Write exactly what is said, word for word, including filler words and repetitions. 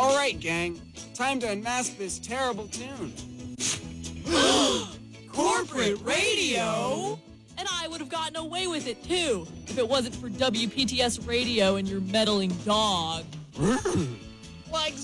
All right, gang. Time to unmask this terrible tune. Corporate radio? And I would have gotten away with it, too, if it wasn't for W P T S Radio and your meddling dog. Like